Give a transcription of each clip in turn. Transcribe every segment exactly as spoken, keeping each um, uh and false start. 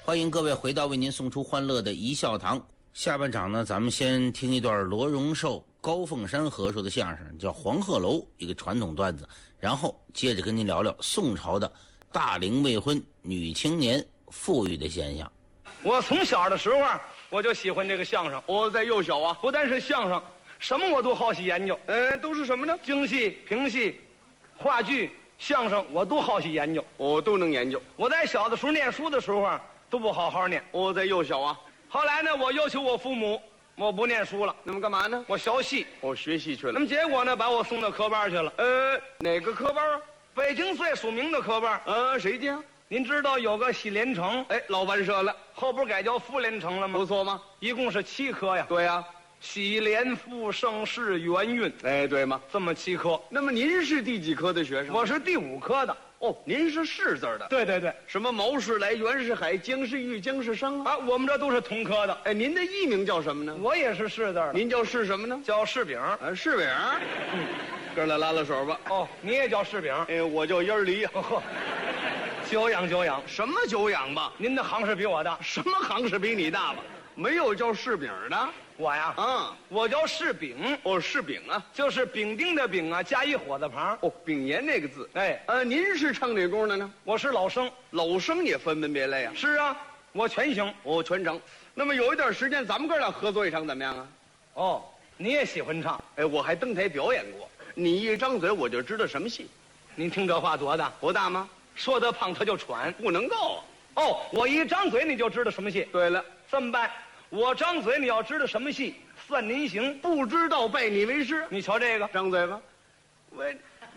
欢迎各位回到为您送出欢乐的一笑堂。下半场呢，咱们先听一段罗荣寿、高凤山合说的相声，叫《黄鹤楼》，一个传统段子。然后接着跟您聊聊宋朝的大龄未婚女青年富裕的现象。 我从小的时候啊，我就喜欢这个相声。 我在幼小啊， 不但是相声，什么我都好喜研究。 呃，都是什么呢？ 京戏、评戏、话剧、相声，我都好喜研究。 我都能研究。 我在小的时候念书的时候啊，都不好好念。 我在幼小啊， 后来呢，我要求我父母，我不念书了， 那么干嘛呢？ 我学戏。 我学戏去了。 那么结果呢，把我送到科班去了。 呃，哪个科班啊？ 北京最署名的科班。 呃，谁家？ 您知道有个戏连城， 哎，老办社了， 后不改叫妇连城了吗？ 不错吗？ 一共是七科呀。 对呀， 喜连复盛世元运， 哎，对吗？ 这么七科。 那么您是第几科的学生？ 我是第五科的。 哦，您是士字的。 对对对， 什么毛世来、袁世海、姜世玉、姜世生啊？ 啊，我们这都是同科的。 哎，您的艺名叫什么呢？ 我也是士字的。 您叫士什么呢？ 叫士饼。 呃，士饼。嗯，哥俩拉拉手吧。 哦，你也叫士饼？ 哎，我叫烟儿梨。 呵，久仰久仰。 什么久仰吧？ 您的行是比我大。 什么行是比你大吧？没有叫士饼的。 我呀， 啊， 我叫士饼。 哦，士饼啊， 就是丙丁的丙啊，加一火字旁。 哦，丙年那个字。 哎， 呃，您是唱哪工的呢？ 我是老生。 老生也分门别类啊。 是啊，我全行。 哦，全整。那么有一段时间，咱们哥俩合作一场怎么样啊？ 哦，你也喜欢唱？ 哎，我还登台表演过。你一张嘴，我就知道什么戏。 您听这话多大？ 多大吗？ 说得胖他就喘， 不能够啊。 哦，我一张嘴你就知道什么戏。 对了， 这么办？我张嘴你要知道什么戏，算您行。 不知道拜你为师。 你瞧这个， 张嘴吧。喂，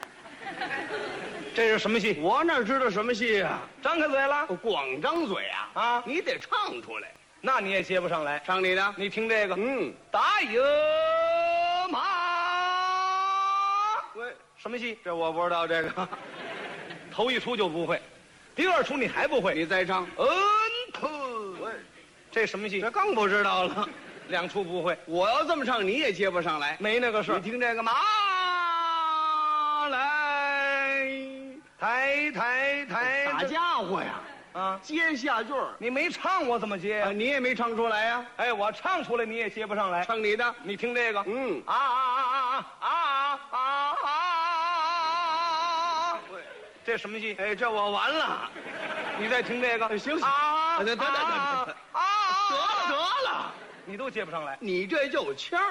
这是什么戏？ 我哪知道什么戏啊？ 张开嘴了。 光张嘴啊？ 啊， 你得唱出来。 那你也接不上来。 唱你的。 你听这个， 嗯， 打野马。 喂， 什么戏？ 这我不知道这个。 头一出就不会，第二出你还不会。 你再唱。 嗯特。 喂， 这什么戏？ 这更不知道了。 两出不会。 我要这么唱，你也接不上来。 没那个事。 你听这个马来， 抬抬抬， 打家伙呀！ 啊， 接下句儿， 你没唱我怎么接呀、 啊，你也没唱出来呀、 哎，我唱出来你也接不上来。 唱你的。 你听这个， 嗯啊啊啊啊啊啊啊！ 喂， 这什么戏？ 哎，这我完了。 你再听这个， 行行， 啊， 得得得得得啊得啊， 得了得了， 你都接不上来。 你这就腔儿。